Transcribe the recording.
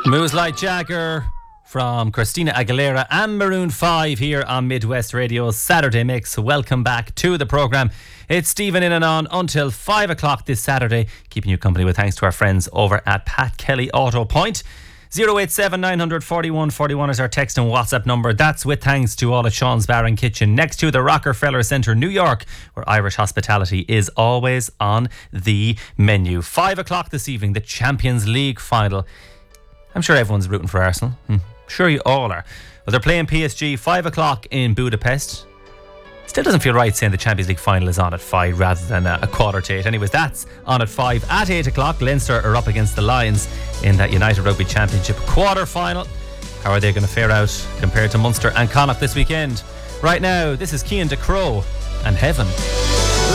Moves like Jagger from Christina Aguilera and Maroon 5 here on Midwest Radio's Saturday Mix. Welcome back to the programme. It's Stephen in and on until 5 o'clock this Saturday, keeping you company with thanks to our friends over at Pat Kelly Auto Point. 087 941 41 is our text and WhatsApp number. That's with thanks to all at Sean's Bar and Kitchen next to the Rockefeller Centre, New York, where Irish hospitality is always on the menu. 5 o'clock this evening, the Champions League final. I'm sure everyone's rooting for Arsenal. Sure you all are. Well, they're playing PSG 5 o'clock in Budapest. Still doesn't feel right saying the Champions League final is on at 5 rather than a quarter to 8. Anyways, that's on at 5. At 8 o'clock, Leinster are up against the Lions in that United Rugby Championship quarter final. How are they going to fare out compared to Munster and Connacht this weekend? Right now, this is Cian de Crow and Heaven.